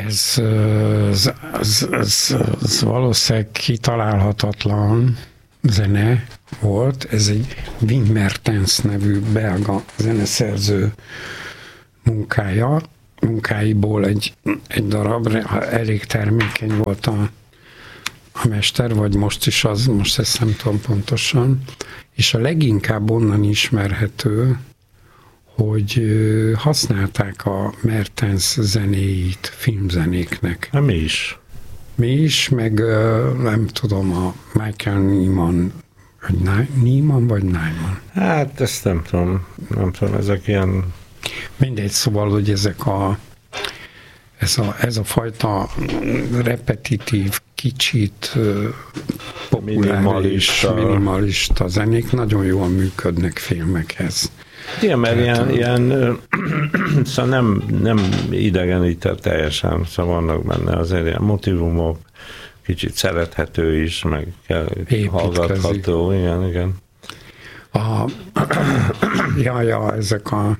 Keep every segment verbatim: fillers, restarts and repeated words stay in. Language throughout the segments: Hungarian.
Ez, ez, ez, ez, ez valószínűleg kitalálhatatlan zene volt. Ez egy Wim Mertens nevű belga zeneszerző munkája. Munkáiból egy, egy darab, elég termékeny volt a, a mester, vagy most is az, most ezt nem tudom pontosan, és a leginkább onnan ismerhető, hogy használták a Mertens zenéit filmzenéknek. Mi is. Mi is, meg nem tudom, a Michael Nyman, vagy Nyman, vagy Nyman. Hát ezt nem tudom, nem tudom, ezek ilyen... Mindegy, szóval, hogy ezek a ez a, ez a fajta repetitív, kicsit populáris, minimalista. minimalista zenék nagyon jól működnek filmekhez. Igen, mert ilyen, ilyen szóval nem, nem idegenített teljesen, szóval vannak benne azért ilyen motivumok, kicsit szerethető is, meg hallgatható, igen, igen. A, ja, ja, ezek a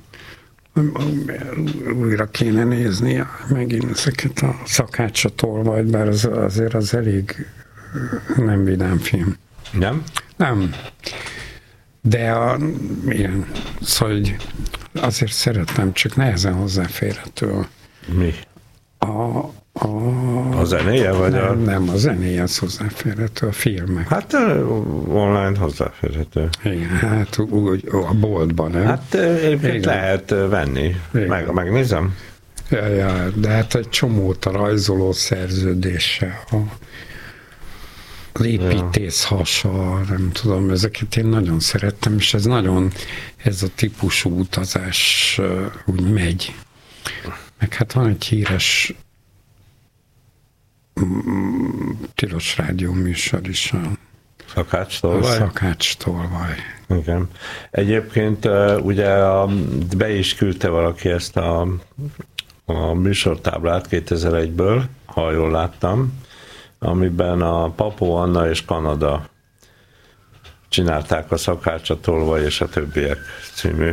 újra kéne nézni megint ezeket a Szakácsatolvajt, bár az, azért az elég nem vidám film. Nem? Nem. De a, ilyen, szóval hogy azért szeretem, csak nehezen hozzáférhető. Mi? A, a, a zenéje? Vagy nem, a... nem, a zenéje az hozzáférhető, a filmek. Hát online hozzáférhető. Igen, hát úgy a boltban, nem? Hát egyébként lehet venni. Meg, megnézem? Ja, ja, de hát egy csomót a rajzoló szerződése, a az építész hasa, nem tudom, ezeket én nagyon szerettem, és ez nagyon, ez a típusú utazás úgy megy. Meg hát van egy híres tilos rádió műsor is, a Szakács-tolvaj? A Szakács-tolvaj. Igen. Egyébként ugye a, be is küldte valaki ezt a, a műsortáblát kétezer-egyből, ha jól láttam, amiben a Papua Anna és Kanada csinálták a Szakács-tolvaj és a többiek című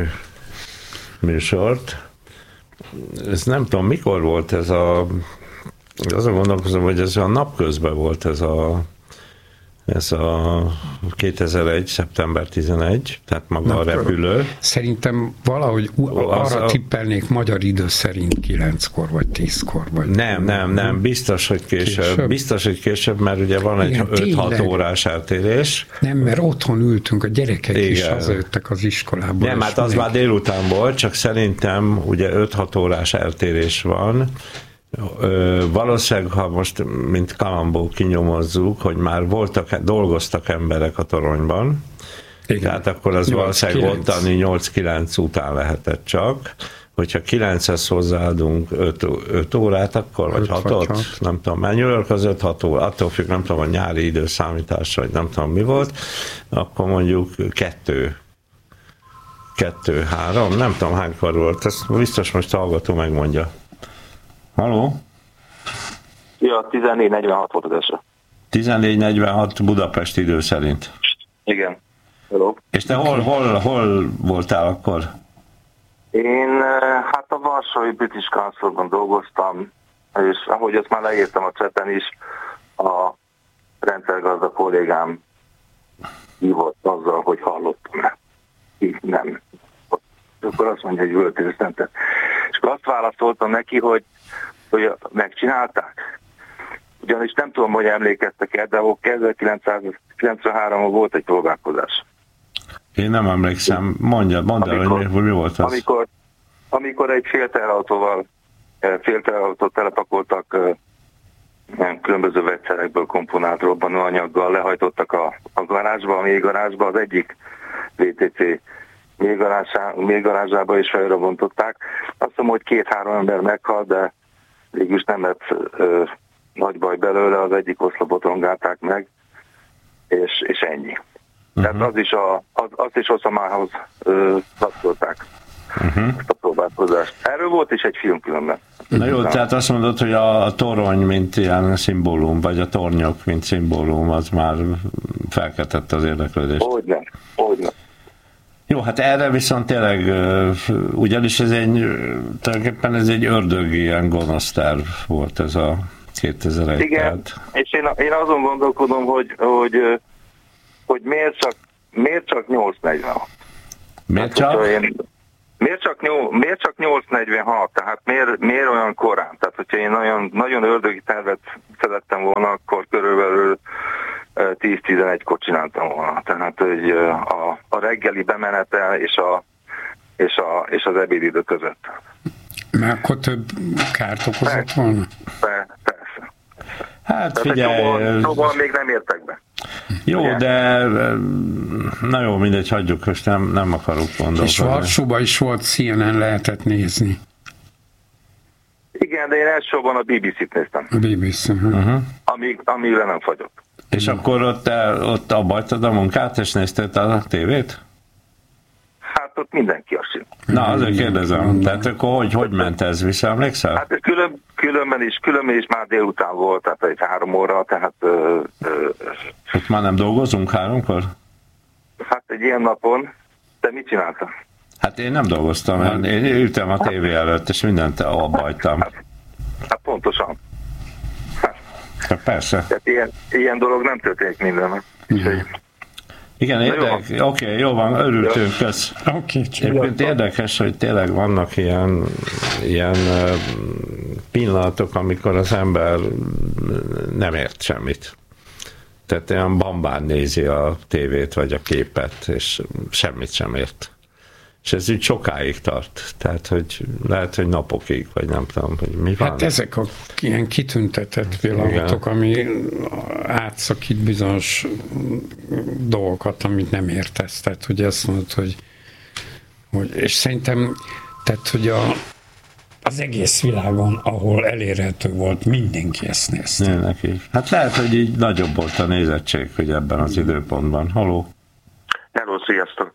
műsort. Ez nem tudom, mikor volt ez a... Azon gondolkozom, hogy ez a napközben volt ez a ez a kétezer-egy. szeptember tizenegy, tehát maga nem, a repülő. Szerintem valahogy arra a... tippelnék magyar idő szerint kilenckor vagy tízkor. Vagy nem, nem, nem, biztos, hogy később. később. Biztos, hogy később, mert ugye van egy öt-hat órás eltérés. Nem, mert otthon ültünk, a gyerekek igen. is hazajöttek az iskolából. Nem, hát az még... már délután volt, csak szerintem ugye öt-hat órás eltérés van. Ö, valószínűleg, ha most, mint Kalambó kinyomozzuk, hogy már voltak, dolgoztak emberek a toronyban, igen. Tehát akkor az valószínűleg ottani nyolc-kilenc után lehetett csak. Hogyha kilenchez hozzáadunk öt órát, akkor, vagy hatot, nem tudom, mert New York az öt-hat óra, attól függ, nem tudom, a nyári időszámítás, vagy nem tudom mi volt, akkor mondjuk kettő, kettő, három, nem tudom hánykor volt, ezt biztos most hallgató megmondja. Halló? Ja, tizennégy negyvenhat volt az eső. tizennégy negyvenhat Budapest idő szerint. Igen. Hello. És te hol, hol, hol voltál akkor? Én hát a Varsói British Councilban dolgoztam, és ahogy azt már leírtam a cseten is, a rendszergazda kollégám hívott azzal, hogy hallottam-e. Így nem. Akkor azt mondja, hogy öltőztente. És akkor azt válaszoltam neki, hogy hogy megcsinálták. Ugyanis nem tudom, hogy emlékeztek-e, de ezerkilencszázkilencvenháromban volt egy próbálkozás. Én nem emlékszem. Mondja, mondd el, hogy mi, mi volt az. Amikor, amikor egy félteherautóval, félteherautót telepakoltak különböző vegyszerekből komponált robbanóanyaggal, lehajtottak a, a garázsba, a mélygarázsba, az egyik vé té cé mélygarázsába is felrobontották. Azt mondom, hogy két-három ember meghalt, de végülis nem lett ö, nagy baj belőle, az egyik oszlopot rongálták meg, és, és ennyi. Uh-huh. Tehát az is a, az, azt is Oszamához kapcsolták uh-huh. ezt a próbálkozást. Erről volt is egy film különben. Na jó, tehát azt mondod, hogy a, a torony, mint ilyen szimbólum, vagy a tornyok, mint szimbólum, az már felkeltette az érdeklődést. Hogyne, hogyne. Jó, hát erre viszont tényleg, ugyanis ez egy, tulajdonképpen ez egy ördögi ilyen gonosz terv volt ez a kétezer-egy. Igen, tehát. És én, én azon gondolkodom, hogy, hogy, hogy miért csak, miért csak nyolc negyvenhat. Miért csak? Hát, én, miért csak, miért csak nyolc negyvenhat? Tehát miért, miért olyan korán? Tehát, hogyha én nagyon, nagyon ördögi tervet szerettem volna, akkor körülbelül tíz-tizenegykor csináltam volna. Tehát, hogy a, a reggeli bemenetel és, a, és, a, és az ebédidő között. Mert akkor több kárt okozott volna? Persze, persze. Hát figyelj... Szóval még nem értek be. Jó, ugye? De na jó, mindegy, hagyjuk, most nem, nem akarok gondolkodni. És Varsóban is volt C N N, lehetett nézni. Igen, de én elsősorban a bé bé cét néztem. A bé bé cé. Uh-huh. Amíg, amíg le nem fagyott. És hmm. akkor ott, ott abba hagytad a munkát, és nézted a tévét? Hát ott mindenki azt csinál. Na, azért kérdezem. Tehát akkor hogy, hogy ment ez, visszaemlékszel? Hát külön, különben is, különben is már délután volt, tehát egy három óra, tehát... Ö, ö, ott már nem dolgozunk háromkor? Hát egy ilyen napon, te mit csináltál? Hát én nem dolgoztam, én, én ültem a tévé előtt, és mindent abba hagytam. Hát, hát pontosan. Hát persze. Tehát ilyen, ilyen dolog nem történik minden. Igen, Igen érdek, oké, okay, jó van, örültünk, kösz. Okay, Egyébként érdekes, hogy tényleg vannak ilyen, ilyen pillanatok, amikor az ember nem ért semmit. Tehát olyan bambán nézi a tévét, vagy a képet, és semmit sem ért. És ez úgy sokáig tart. Tehát, hogy lehet, hogy napokig, vagy nem tudom, hogy mi van. Hát ezek a ilyen kitüntetett pillanatok, ami átszakít bizonyos dolgokat, amit nem értesz. Tehát, hogy azt mondod, hogy, hogy és szerintem, tehát, hogy a, az egész világon, ahol elérhető volt, mindenki ezt nézte. Neki. Hát lehet, hogy így nagyobb volt a nézettség, hogy ebben az időpontban. Haló? Hello, sziasztok!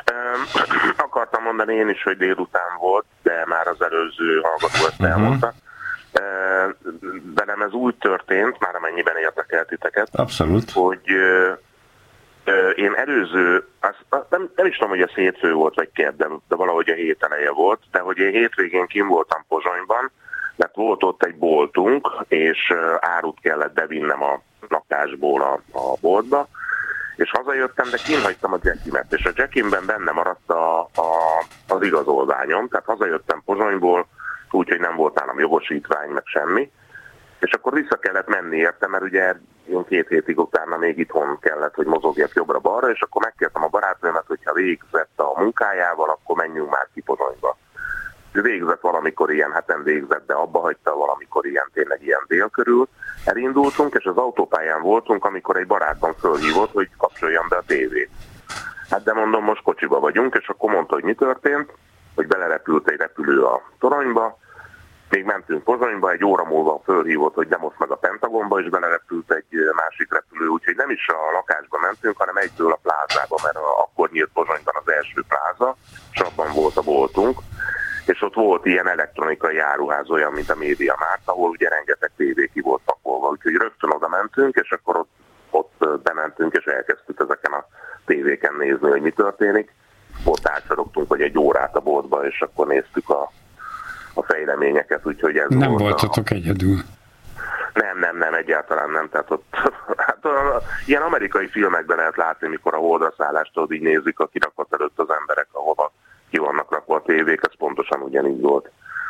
Um, akartam mondani én is, hogy délután volt, de már az előző hallgató ezt elmondta. Uh, velem ez úgy történt, már amennyiben érdekel titeket, abszolút, hogy uh, uh, én előző, az, nem, nem is tudom, hogy ez hétfő volt, vagy kedd, de, de valahogy a hét eleje volt, de hogy én hétvégén kim voltam Pozsonyban, mert volt ott egy boltunk, és uh, árut kellett bevinnem a lakásból a, a boltba, és hazajöttem, de kínhagytam a jackimet, és a jackimben benne maradt a, a, az igazolványom, tehát hazajöttem Pozsonyból, úgyhogy nem volt nálam jogosítvány, meg semmi, és akkor vissza kellett menni érte, mert ugye én két hétig utána még itthon kellett, hogy mozogjak jobbra-balra, és akkor megkértem a barátnőmet, hogyha végzett a munkájával, akkor menjünk már ki Pozsonyba. Ő végzett valamikor ilyen, hát nem végzett, de abba hagyta valamikor ilyen, tényleg ilyen dél körül. Elindultunk, és az autópályán voltunk, amikor egy barátom fölhívott, hogy kapcsoljam be a tévét. Hát de mondom, most kocsiba vagyunk, és akkor mondta, hogy mi történt, hogy belerepült egy repülő a toronyba, még mentünk Pozsonyba, egy óra múlva fölhívott, hogy de most meg a Pentagonba is belerepült egy másik repülő, úgyhogy nem is a lakásba mentünk, hanem egyből a plázába, mert akkor nyílt Pozsonyban az első pláza, és abban volt a boltunk, és ott volt ilyen elektronikai áruház, olyan, mint a MediaMarkt, ahol ugye rengeteg tévé ki volt pakolva, úgyhogy rögtön oda mentünk, és akkor ott, ott bementünk, és elkezdtük ezeken a tévéken nézni, hogy mi történik. Ott átsorogtunk, hogy egy órát a boltba, és akkor néztük a, a fejleményeket, úgyhogy ez nem volt voltatok a... egyedül. Nem, nem, nem, egyáltalán nem. Tehát ott, hát a, ilyen amerikai filmekben lehet látni, mikor a holdra szállástól így nézik a kirakat előtt az emberek, ahova ki vannak rakva a tévék, ez pontosan ugyanígy volt.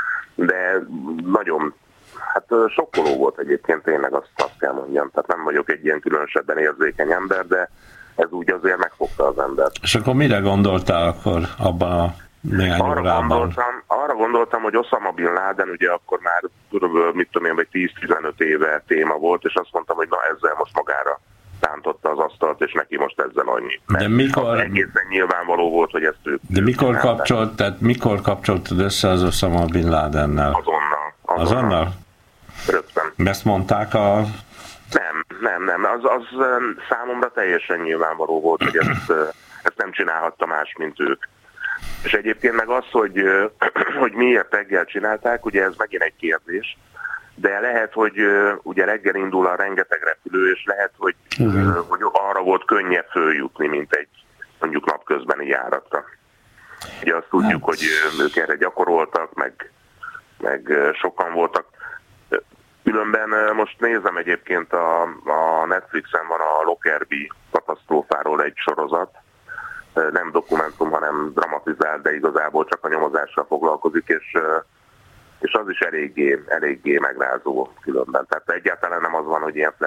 De nagyon, hát sokkoló volt egyébként, tényleg azt, azt kell mondjam. Tehát nem vagyok egy ilyen különösebben érzékeny ember, de ez úgy azért megfogta az embert. És akkor mire gondoltál akkor abban a néhány arra órában? Gondoltam, arra gondoltam, hogy Osama Bin Laden ugye akkor már körülbelül, mit tudom én, vagy tíz-tizenöt éve téma volt, és azt mondtam, hogy na ezzel most magára tántotta az asztalt, és neki most ezzel annyi. De mikor... Egészen nyilvánvaló volt, hogy ezt ők... De mikor kapcsolt, tehát mikor kapcsoltad össze az Osama Bin Ladennel? Azonnal. Azonnal? Azonnal? Rögtön. Ezt mondták a... Nem, nem, nem. Az, az számomra teljesen nyilvánvaló volt, hogy ezt, ezt nem csinálhatta más, mint ők. És egyébként meg az, hogy, hogy miért reggel csinálták, ugye ez megint egy kérdés, de lehet, hogy ugye reggel indul a rengeteg repülő, és lehet, hogy, hogy arra volt könnyebb följutni, mint egy mondjuk napközbeni járatra. Ugye azt tudjuk, hogy ők erre gyakoroltak, meg, meg sokan voltak. Különben most nézem egyébként a, a Netflixen van a Lockerbie katasztrófáról egy sorozat, nem dokumentum, hanem dramatizált, de igazából csak a nyomozással foglalkozik, és, és az is eléggé, eléggé megrázó különben. Tehát egyáltalán nem az van, hogy ilyen